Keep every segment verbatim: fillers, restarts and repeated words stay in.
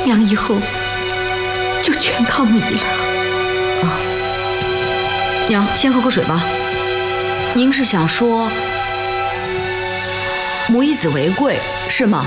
娘以后就全靠你了。 啊，娘，先喝口水吧。您是想说母以子为贵是吗？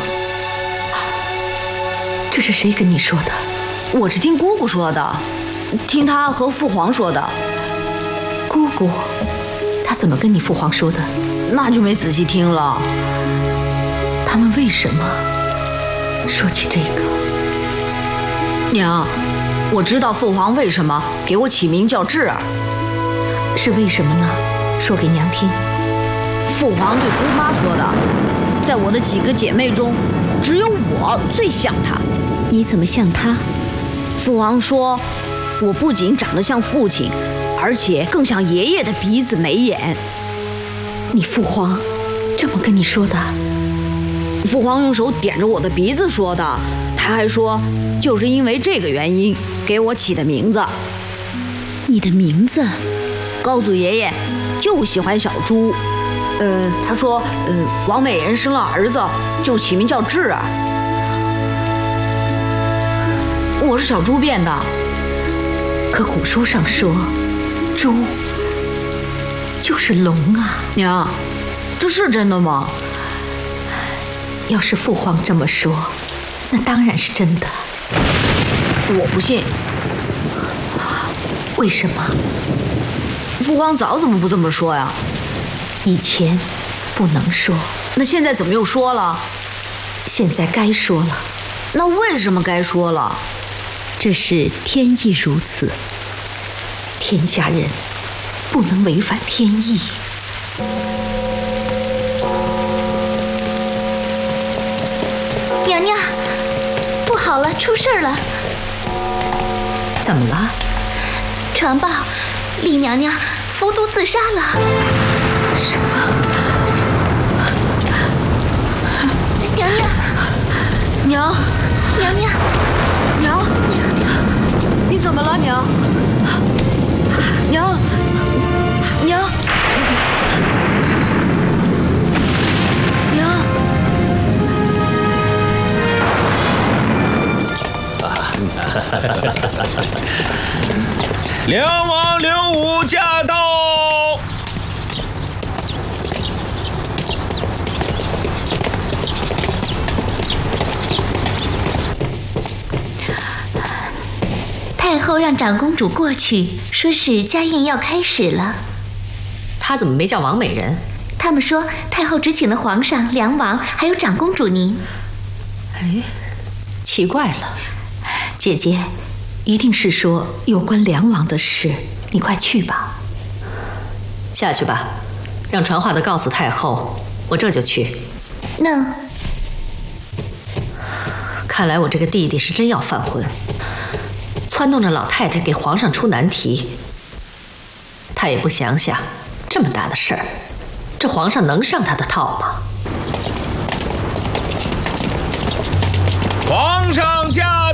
这是谁跟你说的？ 我是听姑姑说的，听她和父皇说的。 姑姑，她怎么跟你父皇说的？ 那就没仔细听了。 他们为什么说起这个？ 娘，我知道父皇为什么给我起名叫智儿， 是为什么呢？说给娘听。 父皇对姑妈说的，在我的几个姐妹中，只有我最像她。 你怎么像她？ 父皇说，我不仅长得像父亲，而且更像爷爷的鼻子眉眼。 你父皇这么跟你说的？ 父皇用手点着我的鼻子说的。他还说，就是因为这个原因给我起的名字。 你的名字？ 高祖爷爷就喜欢小猪。呃，他说，呃，王美人生了儿子，就起名叫智儿。我是小猪变的。 可古书上说，猪就是龙啊。 娘，这是真的吗？ 要是父皇这么说，那当然是真的。 我不信。 为什么？ 父皇早怎么不这么说呀？ 以前不能说， 那现在怎么又说了？ 现在该说了。 那为什么该说了？ 这是天意如此，天下人不能违反天意。 娘娘，不好了，出事了！ 怎么了？ 传报，李娘娘服毒自杀了。 什么？ 娘娘， 娘， 娘娘， 娘，你怎么了，娘？娘，娘，娘。 梁王刘武驾到！ 太后让长公主过去，说是家宴要开始了。 她怎么没叫王美人？ 他们说太后只请了皇上、梁王还有长公主您。 哎，奇怪了。 姐姐，一定是说有关梁王的事，你快去吧。 下去吧，让传话的告诉太后，我这就去。 那， 看来我这个弟弟是真要犯浑，撺动着老太太给皇上出难题。他也不想想，这么大的事儿，这皇上能上他的套吗？ 皇上驾